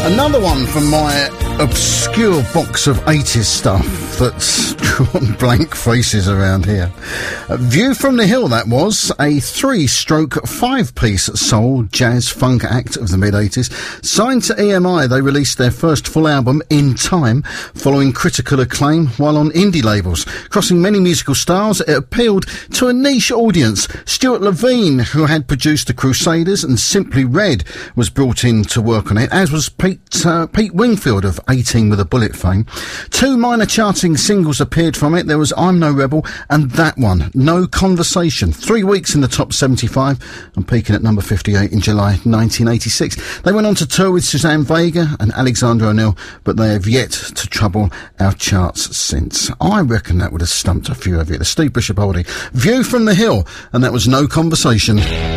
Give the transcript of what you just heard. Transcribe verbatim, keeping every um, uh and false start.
Another one from my obscure box of eighties stuff that's drawn blank faces around here. A View from the Hill, that was. A three-stroke, five-piece soul jazz funk act of the mid-eighties. Signed to E M I, they released their first full album, In Time, following critical acclaim while on indie labels. Crossing many musical styles, it appealed to a niche audience. Stuart Levine, who had produced The Crusaders and Simply Red, was brought in to work on it, as was Pete, uh, Pete Wingfield of eighteen with a Bullet fame. Two minor charting singles appeared from it. There was I'm No Rebel and that one, No Conversation. Three weeks in the top seventy-five and peaking at number fifty-eight in July nineteen eighty-six. They went on to tour with Suzanne Vega and Alexander O'Neill, but they have yet to trouble our charts since. I reckon that would have stumped a few of you. The Steve Bishop Oldie, View from the Hill, and that was No Conversation.